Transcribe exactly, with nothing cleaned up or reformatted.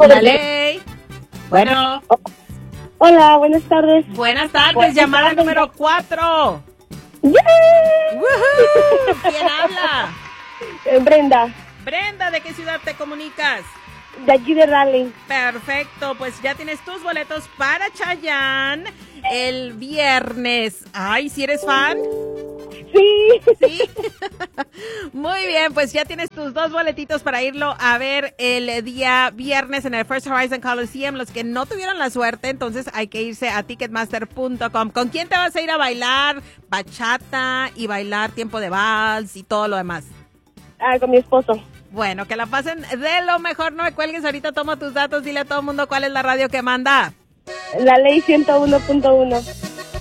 La ley. Bueno. Hola, buenas tardes. Buenas tardes, Buenas llamada tardes. número cuatro. ¡Yeah! ¡Woohoo! ¿Quién habla? Eh, Brenda, Brenda, ¿de qué ciudad te comunicas? de aquí de Raleigh. Perfecto, pues ya tienes tus boletos para Chayanne el viernes. Ay, ¿si eres fan? Sí. Sí. Muy bien, pues ya tienes tus dos boletitos para irlo a ver el día viernes en el First Horizon Coliseum. Los que no tuvieron la suerte, entonces hay que irse a ticketmaster punto com. ¿Con quién te vas a ir a bailar bachata y bailar tiempo de vals y todo lo demás? Ah, con mi esposo. Bueno, que la pasen de lo mejor. No me cuelgues, ahorita tomo tus datos. Dile a todo el mundo cuál es la radio que manda. La ley ciento uno punto uno.